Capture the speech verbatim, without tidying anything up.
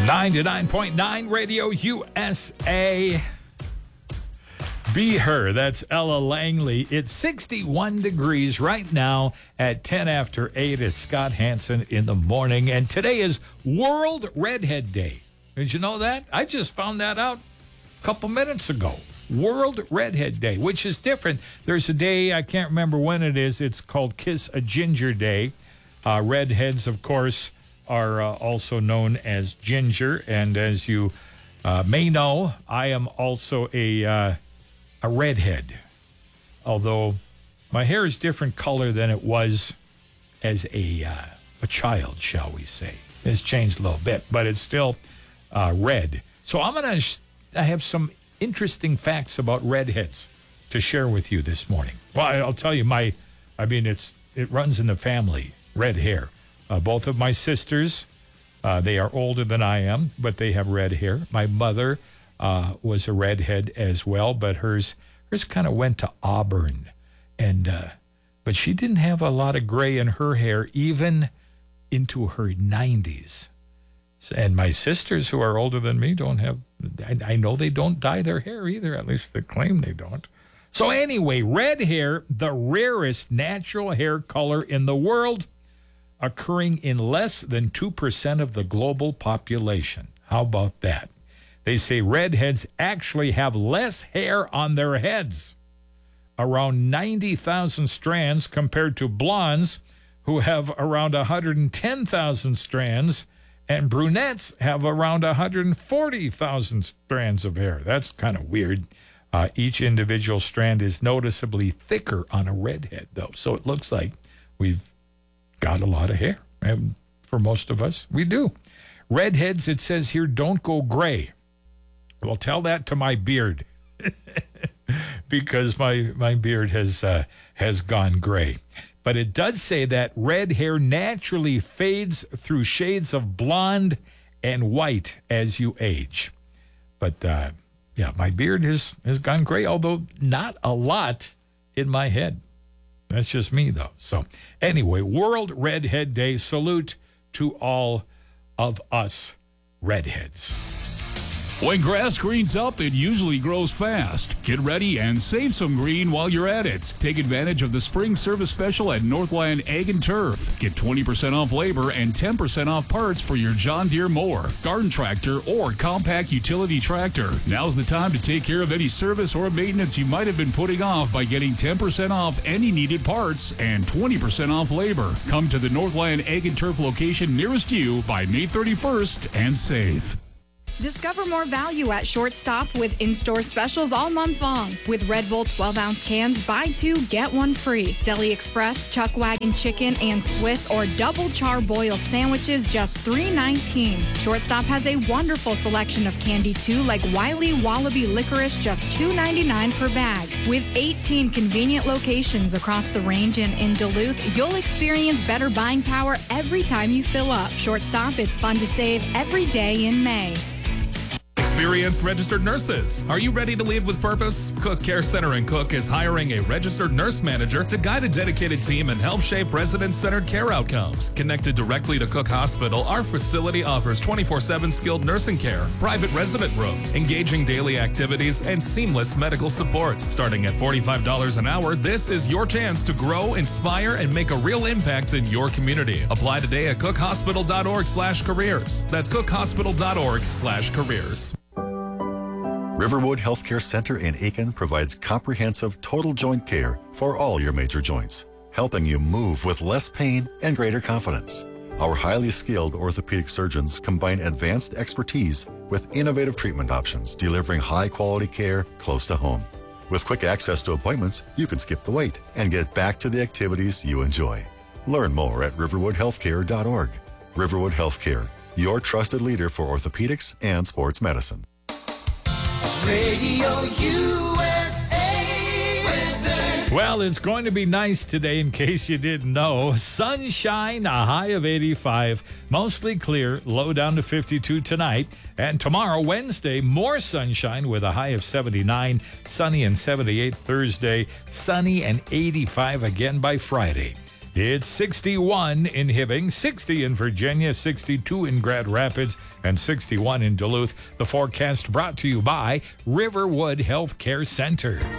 ninety-nine point nine Radio U S A. Be Her. That's Ella Langley. It's sixty-one degrees right now at ten after eight. It's Scott Hansen in the morning. And today is World Redhead Day. Did you know that? I just found that out a couple minutes ago. World Redhead Day, which is different. There's a day, I can't remember when it is. It's called Kiss a Ginger Day. Uh, redheads, of course, are uh, also known as ginger. And as you uh, may know, I am also a... Uh, a redhead, although my hair is different color than it was as a uh, a child, shall we say. It's changed a little bit, but it's still uh, red. So I'm going to sh- I have some interesting facts about redheads to share with you this morning. Well, I'll tell you, my, I mean, it's it runs in the family, red hair. Uh, both of my sisters, uh, they are older than I am, but they have red hair. My mother Uh, was a redhead as well, but hers hers kind of went to auburn, and uh, but she didn't have a lot of gray in her hair even into her nineties. And my sisters, who are older than me, don't have. I, I know they don't dye their hair either. At least they claim they don't. So anyway, red hair, the rarest natural hair color in the world, occurring in less than two percent of the global population. How about that? They say redheads actually have less hair on their heads, around ninety thousand strands, compared to blondes, who have around one hundred ten thousand strands, and brunettes have around one hundred forty thousand strands of hair. That's kind of weird. Uh, each individual strand is noticeably thicker on a redhead, though, so it looks like we've got a lot of hair. And for most of us, we do. Redheads, it says here, don't go gray. Well, tell that to my beard, because my my beard has uh, has gone gray. But it does say that red hair naturally fades through shades of blonde and white as you age. But uh, yeah, my beard has has gone gray, although not a lot in my head. That's just me, though. So anyway, World Redhead Day. Salute to all of us redheads. When grass greens up, it usually grows fast. Get ready and save some green while you're at it. Take advantage of the spring service special at Northland Ag and Turf. Get twenty percent off labor and ten percent off parts for your John Deere mower, garden tractor, or compact utility tractor. Now's the time to take care of any service or maintenance you might have been putting off by getting ten percent off any needed parts and twenty percent off labor. Come to the Northland Ag and Turf location nearest you by May thirty-first and save. Discover more value at Shortstop with in-store specials all month long. With Red Bull twelve-ounce cans, buy two, get one free. Deli Express, Chuck Wagon Chicken, and Swiss or Double Char-Boil sandwiches, just three nineteen. Shortstop has a wonderful selection of candy, too, like Wiley Wallaby Licorice, just two ninety-nine per bag. With eighteen convenient locations across the range and in Duluth, you'll experience better buying power every time you fill up. Shortstop, it's fun to save every day in May. Experienced registered nurses. Are you ready to lead with purpose? Cook Care Center in Cook is hiring a registered nurse manager to guide a dedicated team and help shape resident-centered care outcomes. Connected directly to Cook Hospital, our facility offers twenty-four seven skilled nursing care, private resident rooms, engaging daily activities, and seamless medical support. Starting at forty-five dollars an hour, this is your chance to grow, inspire, and make a real impact in your community. Apply today at cookhospital.org slash careers. That's cookhospital.org slash careers. Riverwood Healthcare Center in Aiken provides comprehensive total joint care for all your major joints, helping you move with less pain and greater confidence. Our highly skilled orthopedic surgeons combine advanced expertise with innovative treatment options, delivering high-quality care close to home. With quick access to appointments, you can skip the wait and get back to the activities you enjoy. Learn more at riverwood healthcare dot org. Riverwood Healthcare, your trusted leader for orthopedics and sports medicine. Radio U S A weather. Well, it's going to be nice today, in case you didn't know. Sunshine, a high of eighty-five. Mostly clear, low down to fifty-two tonight. And tomorrow, Wednesday, more sunshine with a high of seventy-nine. Sunny and seventy-eight Thursday. Sunny and eighty-five again by Friday. It's sixty-one in Hibbing, sixty in Virginia, sixty-two in Grand Rapids, and sixty-one in Duluth. The forecast brought to you by Riverwood Healthcare Center.